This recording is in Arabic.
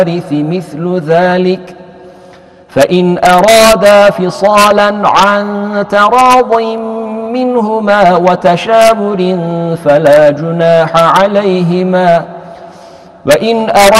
مثل ذلك، فإن أرادا فصالا عن تراض منهما وتشاور فلا جناح عليهما، وإن أرادا